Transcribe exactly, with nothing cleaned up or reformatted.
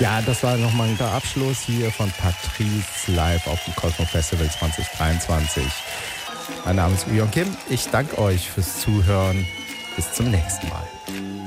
Ja, das war nochmal ein guter Abschluss hier von Patrice live auf dem Cosmo Festival zwanzig dreiundzwanzig. Mein Name ist Uyon Kim. Ich danke euch fürs Zuhören. Bis zum nächsten Mal.